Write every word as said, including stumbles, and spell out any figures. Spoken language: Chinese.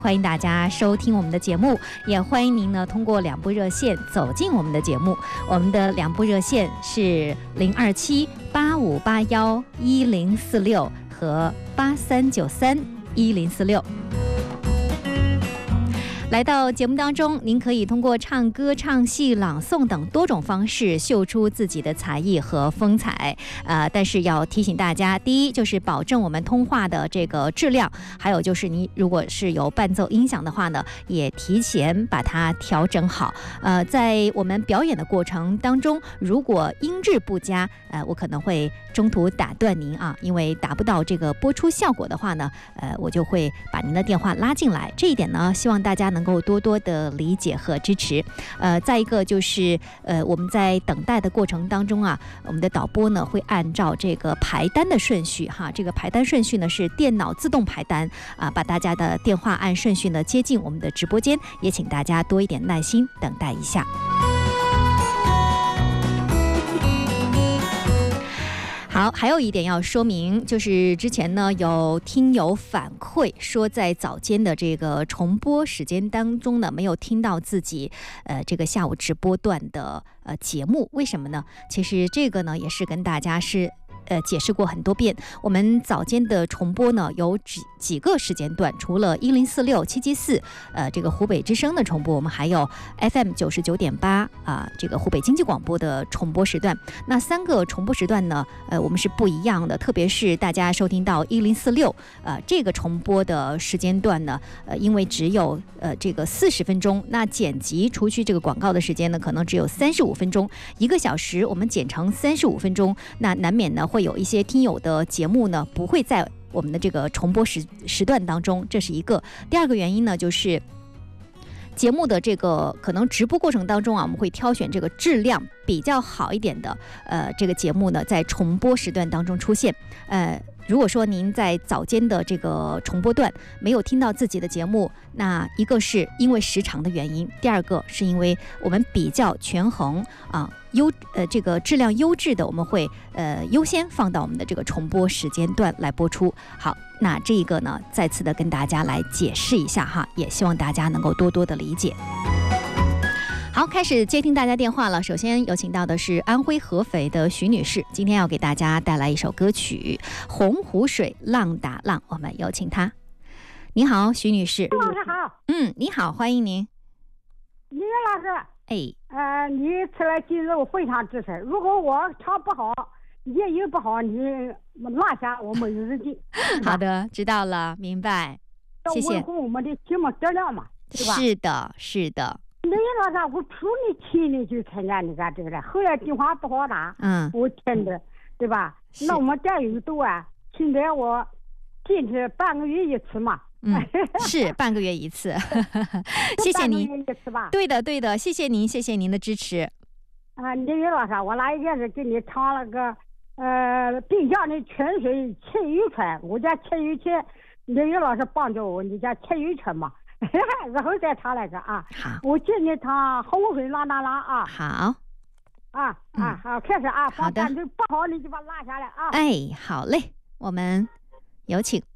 欢迎大家收听我们的节目，也欢迎您呢通过两部热线走进我们的节目。我们的两部热线是零二七八五八幺一零四六和八三九三一零四六。来到节目当中，您可以通过唱歌、唱戏、朗诵等多种方式秀出自己的才艺和风采。呃，但是要提醒大家，第一就是保证我们通话的这个质量，还有就是你如果是有伴奏音响的话呢，也提前把它调整好。呃，在我们表演的过程当中，如果音质不佳，呃，我可能会中途打断您啊，因为达不到这个播出效果的话呢，呃，我就会把您的电话拉进来。这一点呢，希望大家能够多多的理解和支持。呃，再一个就是呃，我们在等待的过程当中啊，我们的导播呢会按照这个排单的顺序哈，这个排单顺序呢是电脑自动排单啊，把大家的电话按顺序呢接进我们的直播间，也请大家多一点耐心等待一下。好，还有一点要说明，就是之前呢有听友反馈说，在早间的这个重播时间当中呢，没有听到自己呃这个下午直播段的呃节目，为什么呢？其实这个呢也是跟大家是。呃，解释过很多遍，我们早间的重播呢有几几个时间段，除了一零四六、七七四，呃，这个湖北之声的重播，我们还有 F M 九十九点八啊，这个湖北经济广播的重播时段。那三个重播时段呢，呃，我们是不一样的，特别是大家收听到一零四六，呃，这个重播的时间段呢，呃，因为只有呃这个四十分钟，那剪辑除去这个广告的时间呢，可能只有三十五分钟，一个小时我们剪成三十五分钟，那难免呢会有一些听友的节目呢不会在我们的这个重播时时段当中，这是一个。第二个原因呢，就是节目的这个可能直播过程当中啊，我们会挑选这个质量比较好一点的呃这个节目呢，在重播时段当中出现。呃，如果说您在早间的这个重播段没有听到自己的节目，那一个是因为时长的原因，第二个是因为我们比较权衡啊。优呃这个质量优质的，我们会呃优先放到我们的这个重播时间段来播出。好，那这一个呢，再次的跟大家来解释一下哈，也希望大家能够多多的理解。好，开始接听大家电话了。首先有请到的是安徽合肥的徐女士，今天要给大家带来一首歌曲《洪湖水浪打浪》，我们有请她。你好，徐女士。 老师好。 嗯，你好，欢迎您。 李老师。 哎， 呃，你出来今日我非常支持。如果我唱不好，也有不好，你落下我没有人进。 好的，知道了，明白。谢谢。 维护我们的节目质量嘛，是吧？ 是的，是的。 李老师，我初年七年就参加那个这个了，后来电话不好打， 嗯， 我听的，对吧？那我们这有多啊？现在我进去半个月一次嘛。 嗯，是半个月一次，谢谢您。对的，对的，谢谢您，谢谢您的支持。 啊，李云老师，我那一天是给你唱了个呃滨江的泉水七渔船，我家七渔船，李云老师帮助我，你家七渔船嘛，然后再唱那个啊。 好， 我今天唱洪水浪打浪啊。 好。 啊啊好，开始啊。 好的。 不好你就把它拉下来啊。 哎，好嘞，我们有请。